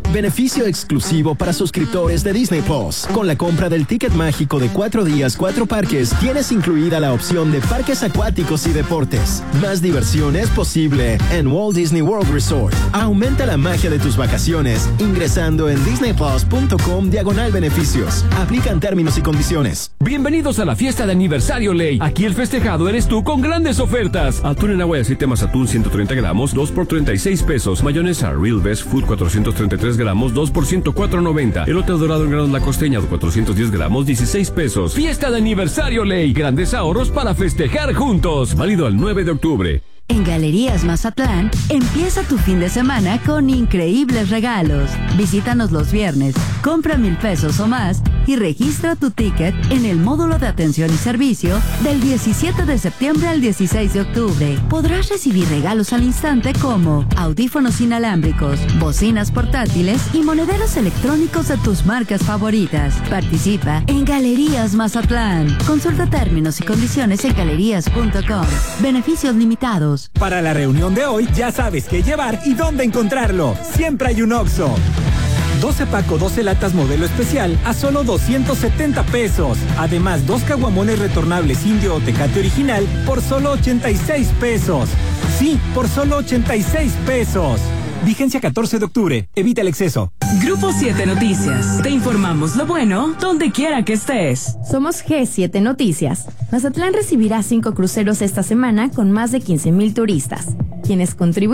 Beneficio exclusivo para suscriptores de Disney Plus. Con la compra del ticket mágico de 4 días, 4 parques, tienes incluida la opción de parques acuáticos y deportes. Más diversión es posible en Walt Disney World Resort. Aumenta la magia de tus vacaciones ingresando en disneyplus.com/beneficios. Aplican términos y condiciones. Bienvenidos a la fiesta de aniversario Ley. Aquí el festejado eres tú con grandes ofertas. Atún en agua de aceite Mazatún 130 gramos, 2 por 36 pesos. Mayonesa Real Best Food 433 gramos, 2 por 104.90. Elote dorado en granos La Costeña 410 gramos, 16 pesos. Fiesta de aniversario Ley. Grandes ahorros para festejar juntos. Válido al 9 de octubre. En Galerías Mazatlán, empieza tu fin de semana con increíbles regalos. Visítanos los viernes, compra 1,000 pesos o más y registra tu ticket en el módulo de atención y servicio del 17 de septiembre al 16 de octubre. Podrás recibir regalos al instante como audífonos inalámbricos, bocinas portátiles y monederos electrónicos de tus marcas favoritas. Participa en Galerías Mazatlán. Consulta términos y condiciones en galerías.com. Beneficios limitados. Para la reunión de hoy ya sabes qué llevar y dónde encontrarlo. Siempre hay un Oxxo. 12 paco, 12 latas modelo especial a solo 270 pesos. Además, 2 caguamones retornables Indio o Tecate original por solo 86 pesos. Sí, por solo 86 pesos. Vigencia 14 de octubre. Evita el exceso. Grupo 7 Noticias. Te informamos lo bueno donde quiera que estés. Somos G7 Noticias. Mazatlán recibirá 5 cruceros esta semana con más de 15,000 turistas, quienes contribuyen